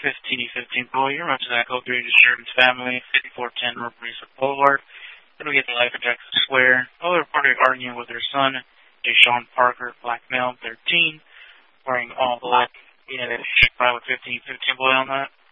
1515 boy, you're much of that code 3 disturbance family, 5410 North Research Boulevard. Then we get the life of Texas Square. Mother reported arguing with her son, Deshaun Parker, black male, 13, wearing all black. Yeah, they should with 1515 boy on that.